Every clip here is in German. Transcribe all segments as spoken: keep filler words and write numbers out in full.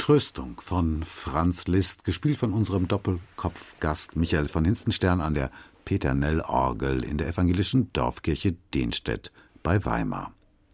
Tröstung von Franz Liszt, gespielt von unserem Doppelkopfgast Michael von Hinstenstern an der Peternellorgel in der evangelischen Dorfkirche Denstedt bei Weimar.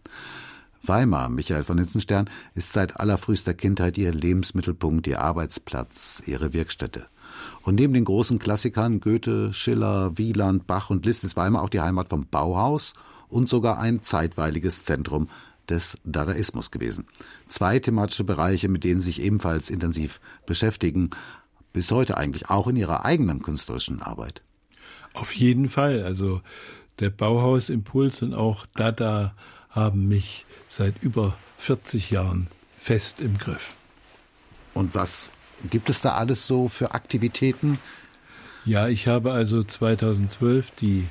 Weimar, Michael von Hinstenstern, ist seit allerfrühester Kindheit ihr Lebensmittelpunkt, ihr Arbeitsplatz, ihre Wirkstätte. Und neben den großen Klassikern Goethe, Schiller, Wieland, Bach und Liszt ist Weimar auch die Heimat vom Bauhaus und sogar ein zeitweiliges Zentrum des Dadaismus gewesen. Zwei thematische Bereiche, mit denen Sie sich ebenfalls intensiv beschäftigen, bis heute eigentlich auch in Ihrer eigenen künstlerischen Arbeit. Auf jeden Fall. Also der Bauhausimpuls und auch Dada haben mich seit über vierzig Jahren fest im Griff. Und was gibt es da alles so für Aktivitäten? Ja, ich habe also zweitausendzwölf die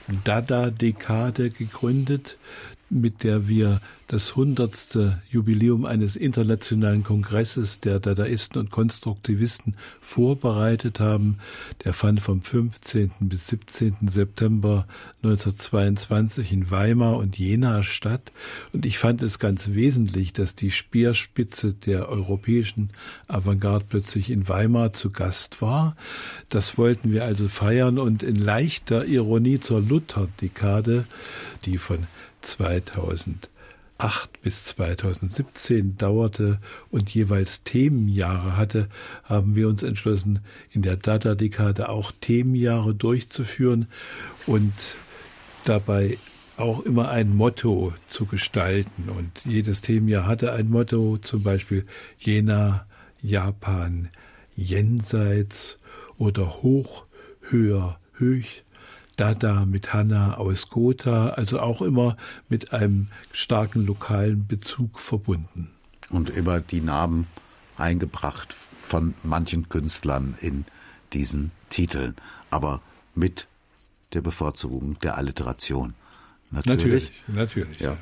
Dada-Dekade gegründet, mit der wir das hundertste Jubiläum eines internationalen Kongresses der Dadaisten und Konstruktivisten vorbereitet haben. Der fand vom fünfzehnten bis siebzehnten September neunzehnhundertzweiundzwanzig in Weimar und Jena statt. Und ich fand es ganz wesentlich, dass die Speerspitze der europäischen Avantgarde plötzlich in Weimar zu Gast war. Das wollten wir also feiern und in leichter Ironie zur Luther-Dekade, die von zweitausendacht bis zweitausendsiebzehn dauerte und jeweils Themenjahre hatte, haben wir uns entschlossen, in der Dada-Dekade auch Themenjahre durchzuführen und dabei auch immer ein Motto zu gestalten. Und jedes Themenjahr hatte ein Motto, zum Beispiel Jena, Japan, Jenseits oder Hoch, Höher, Höch. Dada mit Hanna aus Gotha, also auch immer mit einem starken lokalen Bezug verbunden. Und immer die Namen eingebracht von manchen Künstlern in diesen Titeln, aber mit der Bevorzugung der Alliteration. Natürlich, natürlich. natürlich ja.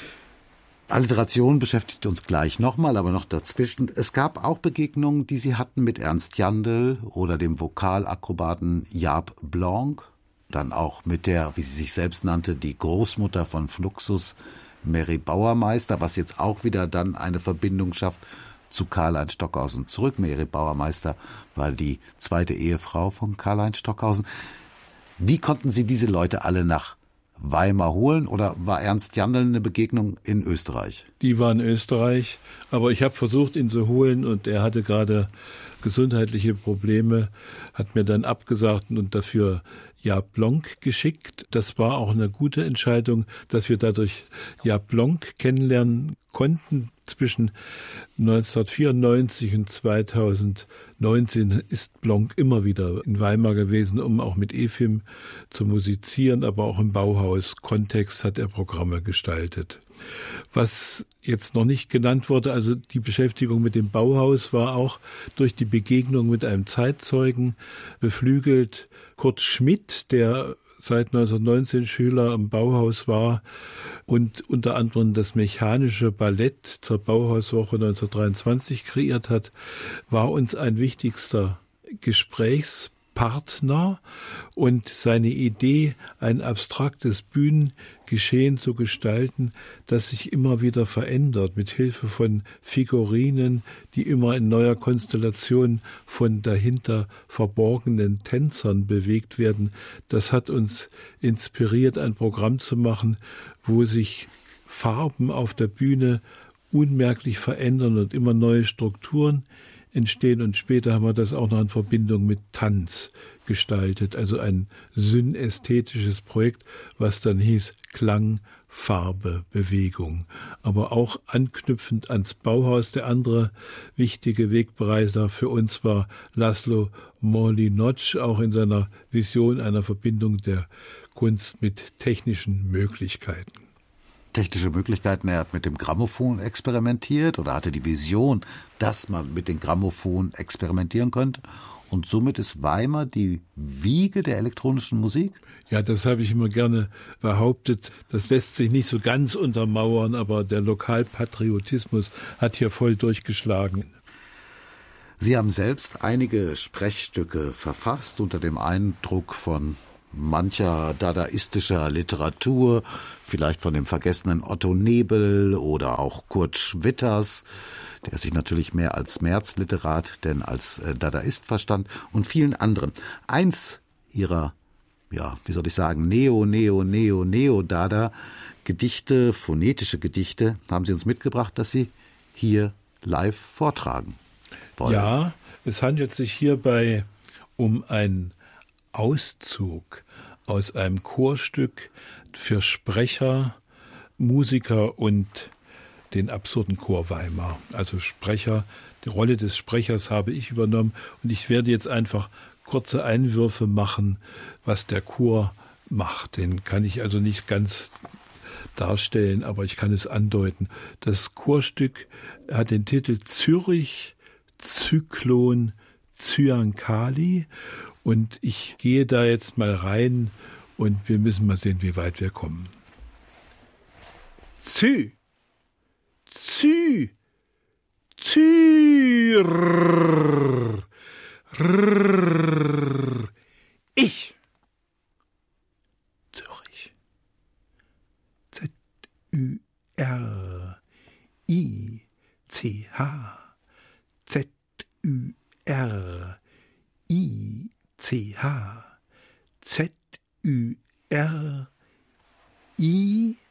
Alliteration beschäftigt uns gleich nochmal, aber noch dazwischen. Es gab auch Begegnungen, die Sie hatten mit Ernst Jandl oder dem Vokalakrobaten Jaap Blanc. Dann auch mit der, wie sie sich selbst nannte, die Großmutter von Fluxus, Mary Bauermeister, was jetzt auch wieder dann eine Verbindung schafft zu Karl-Heinz Stockhausen zurück. Mary Bauermeister war die zweite Ehefrau von Karl-Heinz Stockhausen. Wie konnten Sie diese Leute alle nach Weimar holen oder war Ernst Jandl eine Begegnung in Österreich? Die war in Österreich, aber ich habe versucht, ihn zu holen und er hatte gerade gesundheitliche Probleme, hat mir dann abgesagt und dafür Jaap Blanc geschickt. Das war auch eine gute Entscheidung, dass wir dadurch Jaap Blanc kennenlernen konnten. Zwischen neunzehnhundertvierundneunzig und zweitausendneunzehn ist Blanc immer wieder in Weimar gewesen, um auch mit E F I M zu musizieren, aber auch im Bauhaus-Kontext hat er Programme gestaltet. Was jetzt noch nicht genannt wurde, also die Beschäftigung mit dem Bauhaus war auch durch die Begegnung mit einem Zeitzeugen beflügelt. Kurt Schmidt, der seit neunzehnhundertneunzehn Schüler im Bauhaus war und unter anderem das mechanische Ballett zur Bauhauswoche neunzehnhundertdreiundzwanzig kreiert hat, war uns ein wichtigster Gesprächspartner und seine Idee, ein abstraktes Bühnengeschehen zu gestalten, das sich immer wieder verändert, mit Hilfe von Figurinen, die immer in neuer Konstellation von dahinter verborgenen Tänzern bewegt werden. Das hat uns inspiriert, ein Programm zu machen, wo sich Farben auf der Bühne unmerklich verändern und immer neue Strukturen entstehen. Und später haben wir das auch noch in Verbindung mit Tanz gestaltet, also ein synästhetisches Projekt, was dann hieß Klang, Farbe, Bewegung. Aber auch anknüpfend ans Bauhaus. Der andere wichtige Wegbereiser für uns war Laszlo Moholy-Nagy, auch in seiner Vision einer Verbindung der Kunst mit technischen Möglichkeiten. Technische Möglichkeiten, er hat mit dem Grammophon experimentiert oder hatte die Vision, dass man mit dem Grammophon experimentieren könnte. Und somit ist Weimar die Wiege der elektronischen Musik? Ja, das habe ich immer gerne behauptet. Das lässt sich nicht so ganz untermauern, aber der Lokalpatriotismus hat hier voll durchgeschlagen. Sie haben selbst einige Sprechstücke verfasst unter dem Eindruck von mancher dadaistischer Literatur, vielleicht von dem vergessenen Otto Nebel oder auch Kurt Schwitters, der sich natürlich mehr als Märzliterat denn als Dadaist verstand, und vielen anderen. Eins ihrer, ja, wie soll ich sagen, Neo, Neo, Neo, Neo-Dada Gedichte, phonetische Gedichte, haben Sie uns mitgebracht, dass Sie hier live vortragen wollen. Ja, es handelt sich hierbei um einen Auszug aus einem Chorstück für Sprecher, Musiker und den absurden Chor Weimar. Also Sprecher, die Rolle des Sprechers habe ich übernommen und ich werde jetzt einfach kurze Einwürfe machen, was der Chor macht. Den kann ich also nicht ganz darstellen, aber ich kann es andeuten. Das Chorstück hat den Titel Zürich Zyklon Zyankali und ich gehe da jetzt mal rein und wir müssen mal sehen, wie weit wir kommen. Zü, Zü, Zür, rrr, ich, Zürich, Z, Ü, R, I, C, H, Z, Ü, R, I, C, H, Z, Ü, R, I,